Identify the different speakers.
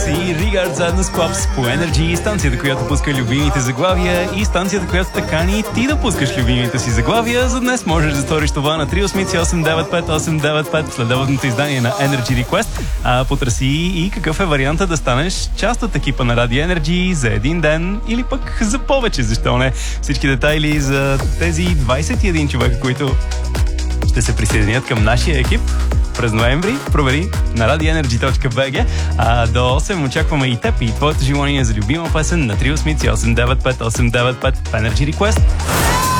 Speaker 1: Styles и Rigard заедно с Clubs по Energy, станцията, която пуска любимите заглавия и станцията, която те кани ти да пускаш любимите си заглавия. За днес можеш да сториш това на 388-895-895 следобедното издание на Energy Request. Потърси и какъв е варианта да станеш част от екипа на Radio Energy за един ден или пък за повече, защо не? Всички детайли за тези 21 човека, които ще се присъединят към нашия екип през ноември, провери на radioenergy.bg. До 8 очакваме и теб и твоето желание за любима песен на 388-895-895 в Energy Request.